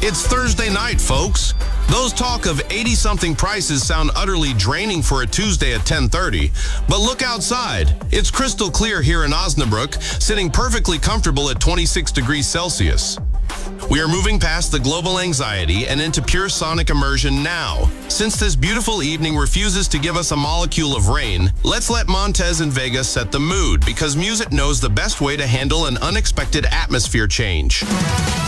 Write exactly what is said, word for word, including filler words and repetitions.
It's Thursday night, folks. Those talk of eighty-something prices sound utterly draining for a Tuesday at ten thirty. But look outside. It's crystal clear here in Osnabrück, sitting perfectly comfortable at twenty-six degrees Celsius. We are moving past the global anxiety and into pure sonic immersion now. Since this beautiful evening refuses to give us a molecule of rain, let's let Montez and Vega set the mood, because music knows the best way to handle an unexpected atmosphere change.